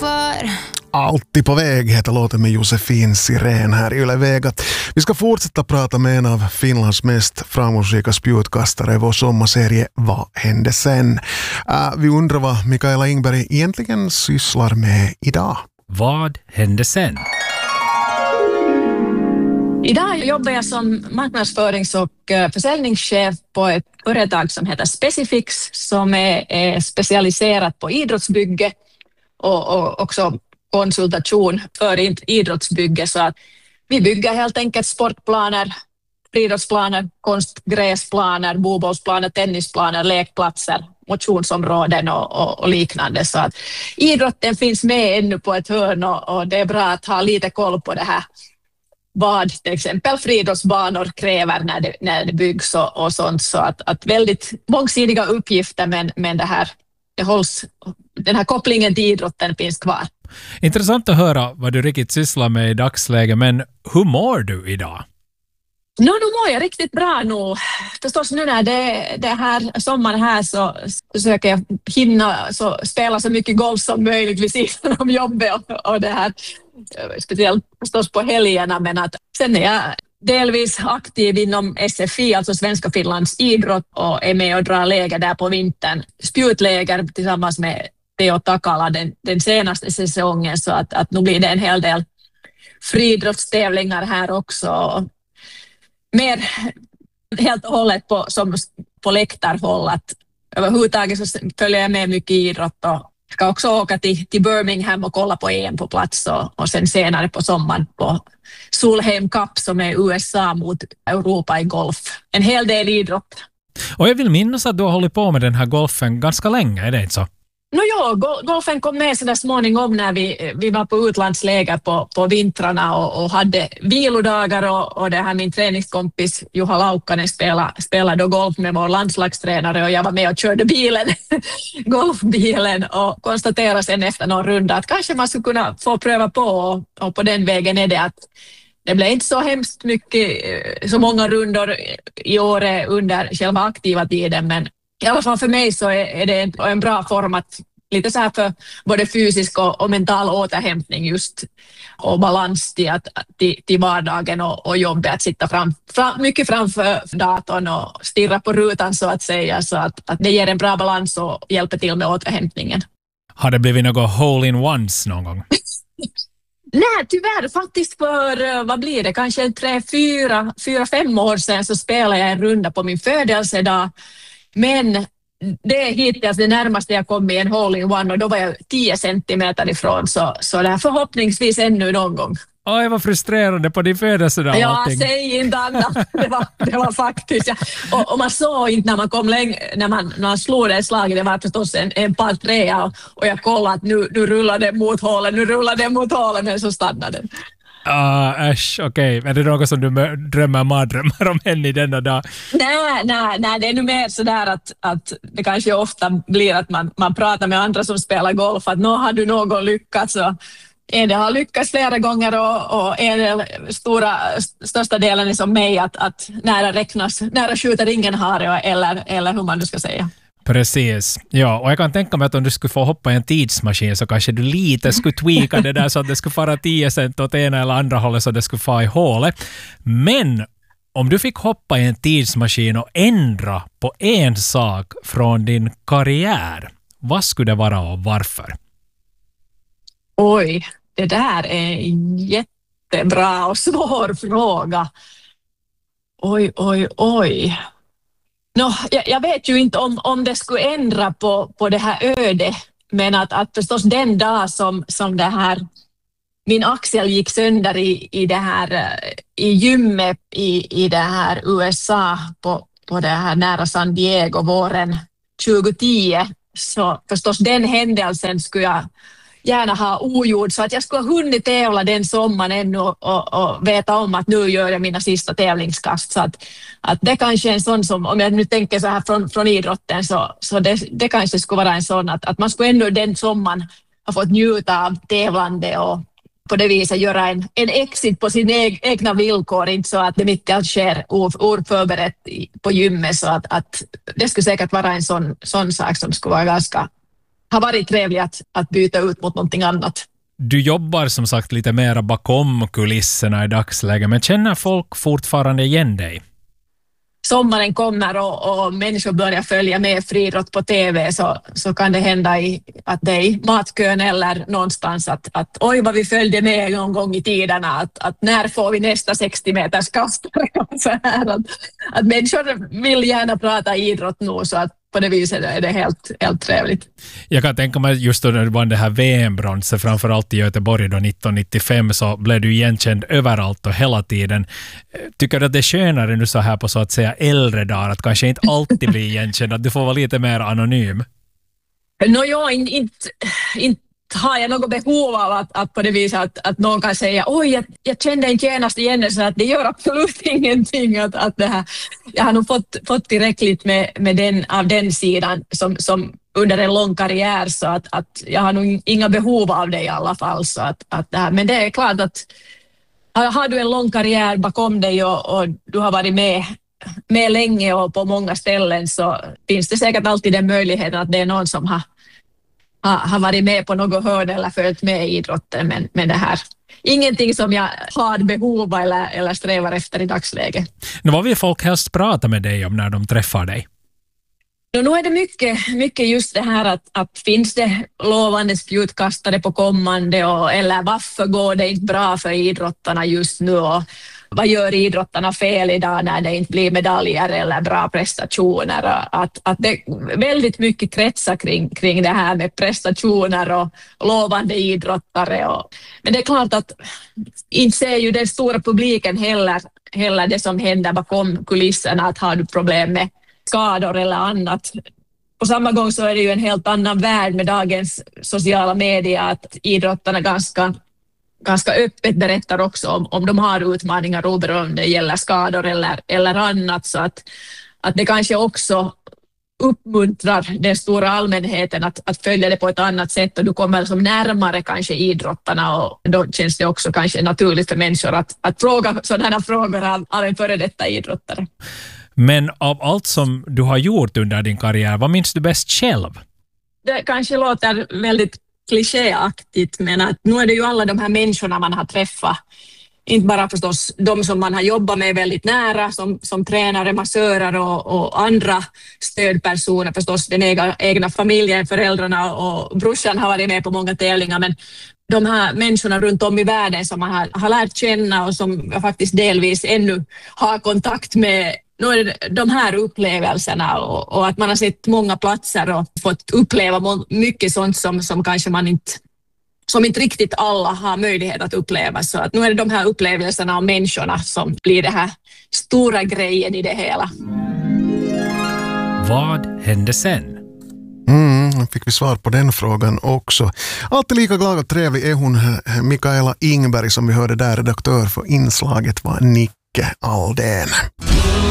kvar. Alltid på väg heter låten med Josefin Sirén här i Yle Vega. Vi ska fortsätta prata med en av Finlands mest framgångsrika spjutkastare i vår sommarserie Vad hände sen? Vi undrar vad Mikaela Ingberg egentligen sysslar med idag. Vad hände sen? Idag jobbar jag som marknadsförings- och försäljningschef på ett företag som heter Specifix som är specialiserat på idrottsbygge och också konsultation för idrottsbygge. Så att vi bygger helt enkelt sportplaner, friidrottsplaner, konstgräsplaner, bobollsplaner, tennisplaner, lekplatser, motionsområden och liknande. Så att idrotten finns med ännu på ett hörn och det är bra att ha lite koll på det här. Vad till exempel friidrottsbanor kräver när det byggs och sånt. Så att väldigt mångsidiga uppgifter men den här kopplingen till idrotten finns kvar. Intressant att höra vad du riktigt sysslar med i dagsläget, men hur mår du idag? Nu mår jag riktigt bra nu. Förstås nu när det här sommaren här så försöker jag hinna spela så mycket golf som möjligt vid sidan om jobbet och det här. Speciellt förstås på helgerna, men att sen är jag delvis aktiv inom SFI, alltså Svenska Finlands idrott, och är med och drar läger där på vintern. Spjutläger tillsammans med Teo Takala den senaste säsongen, så att nu blir det en hel del friidrottstävlingar här också. Mer helt och hållet på läktarhåll, att överhuvudtaget så följer jag med mycket idrott och ska också åka till Birmingham och kolla på EM på plats och sen senare på sommaren på Solheim Cup som är USA mot Europa i golf. En hel del idrott. Och jag vill minnas att du har hållit på med den här golfen ganska länge, är det inte så? Golfen kom med så där småningom när vi var på utlandsläger på vintrarna och hade vilodagar och det här min träningskompis Juha Laukkanen spelade då golf med vår landslagstränare och jag var med och körde golfbilen och konstaterade sen efter någon runda att kanske man skulle kunna få pröva på och på den vägen är det att det blev inte så hemskt mycket, så många rundor i år under själva aktiva tiden, men i alla fall för mig så är det en bra form att lite så här för både fysisk och mental återhämtning just och balans till vardagen och jobbet att sitta mycket framför datorn och stirra på rutan så att säga, så att det ger en bra balans och hjälper till med återhämtningen. Har det blivit något hole-in-ones någon gång? Nej, tyvärr. Faktiskt för, vad blir det, kanske 3-4-5 år sedan så spelade jag en runda på min födelsedag. Men det är hittills det närmaste jag kom i en hole-in-one och då var jag 10 centimeter ifrån. Så det är förhoppningsvis ännu någon gång. Oj, vad frustrerande på din födelsedag. Ja, säg inte annat. Det var faktiskt. Ja. Och man såg inte när man kom när man slog det slaget. Det var förstås en par trea och jag kollade att nu rullar det mot hålen, men så stannade den. Okej. Är det något som du drömmer mardrömmar om henne i denna dag? Nej, det är nu mer sådär att det kanske ofta blir att man pratar med andra som spelar golf att har du någon lyckats och en del har lyckats flera gånger och en del största delen är som mig att nära skjuter ingen hare eller hur man nu ska säga. Precis. Ja, och jag kan tänka mig att om du skulle få hoppa i en tidsmaskin så kanske du lite skulle tweaka det där så att det skulle fara 10 cent åt ena eller andra hållet så att det skulle fara i hålet. Men om du fick hoppa i en tidsmaskin och ändra på en sak från din karriär, vad skulle det vara och varför? Oj, det där är en jättebra och svår fråga. Oj. Jag vet ju inte om det skulle ändra på det här ödet, men att förstås den dag som det här min axel gick sönder i det här i gymmet i det här USA på det här nära San Diego våren 2010, så förstås den händelsen skulle jag gärna ha ogjord så att jag skulle ha hunnit tävla den sommaren ännu och veta om att nu gör jag mina sista tävlingskast. Så att det kanske är en sån som, om jag nu tänker så här från idrotten, så det kanske skulle vara en sån att man skulle ännu den sommaren ha fått njuta av tävlande och på det viset göra en exit på sina egna villkor, inte så att det mitt i allt sker oförberett på gymmet, så att det skulle säkert vara en sån sak som skulle vara har varit trevligt att byta ut mot någonting annat. Du jobbar som sagt lite mer bakom kulisserna i dagsläget, men känner folk fortfarande igen dig? Sommaren kommer och människor börjar följa med friidrott på TV, så kan det hända att det är i matkön eller någonstans att oj vad vi följde med någon gång i tiderna, att när får vi nästa 60 meters kastare och så här, att människor vill gärna prata idrott nu, så att på det viset är det helt trevligt. Jag kan tänka mig just då när du vann det här VM-bronset, framförallt i Göteborg då 1995, så blev du igenkänd överallt och hela tiden. Tycker du att det är skönare nu så här på så att säga äldre dagar, att kanske inte alltid bli igenkänd, att du får vara lite mer anonym? Inte har jag något behov av att på det viset att någon kan säga oj, jag kände en genast igen, så att det gör absolut ingenting att det här. Jag har nog fått tillräckligt med den sidan som under en lång karriär, så att jag har nog inga behov av det i alla fall, så att det här. Men det är klart att har du en lång karriär bakom dig och du har varit med länge och på många ställen, så finns det säkert alltid den möjligheten att det är någon som har varit med på något hörn eller följt med i idrotten, men det här ingenting som jag har behov eller strävar efter i dagsläget. Vad vill folk helst prata med dig om när de träffar dig? Nu är det mycket just det här att finns det lovande spjutkastare på kommande, eller varför går det inte bra för idrottarna just nu, och vad gör idrottarna fel idag när det inte blir medaljer eller bra prestationer. Att det är väldigt mycket kretsar kring det här med prestationer och lovande idrottare. Men det är klart att inte ser ju den stora publiken heller det som händer bakom kulisserna, att har du problem med skador eller annat. På samma gång så är det ju en helt annan värld med dagens sociala medier, att idrottarna ganska öppet berättar också om de har utmaningar, oberoende om det gäller skador eller annat, så att det kanske också uppmuntrar den stora allmänheten att följa det på ett annat sätt, och du kommer som närmare kanske idrottarna, och då känns det också kanske naturligt för människor att fråga sådana frågor av en före detta idrottare. Men av allt som du har gjort under din karriär, vad minns du bäst själv? Det kanske låter väldigt klichéaktigt, men att nu är det ju alla de här människorna man har träffat. Inte bara förstås de som man har jobbat med väldigt nära, som tränare, massörer och andra stödpersoner, förstås den egna familjen, föräldrarna och brorsan har varit med på många tävlingar, men de här människorna runt om i världen som man har lärt känna och som jag faktiskt delvis ännu har kontakt med. Nu är det de här upplevelserna och att man har sett många platser och fått uppleva mycket sånt som kanske som inte riktigt alla har möjlighet att uppleva. Så att nu är det de här upplevelserna och människorna som blir det här stora grejen i det hela. Vad hände sen? Fick vi svar på den frågan också. Alltid lika glad och trevlig är hon, Mikaela Ingberg, som vi hörde där. Redaktör för inslaget var Nicke Aldén.